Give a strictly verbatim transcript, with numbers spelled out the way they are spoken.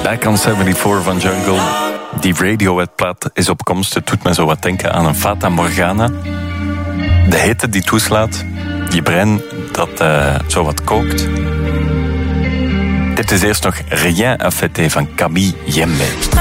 Back on zevenenzeventig van Jungle. Die Radiohead-plaat is op komst. Het doet me zo wat denken aan een Fata Morgana. De hitte die toeslaat. Je brein dat uh, zo wat kookt. Dit is eerst nog Rien à fêter van Camille Jembe.